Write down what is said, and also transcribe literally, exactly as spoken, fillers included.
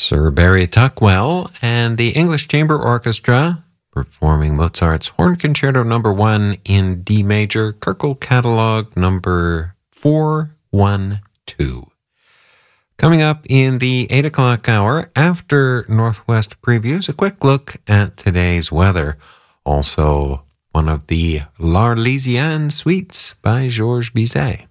Sir Barry Tuckwell and the English Chamber Orchestra performing Mozart's Horn Concerto number one in D major, Köchel Catalog number four one two. Coming up in the eight o'clock hour, after Northwest Previews, a quick look at today's weather. Also, one of the L'Arlésienne suites by Georges Bizet.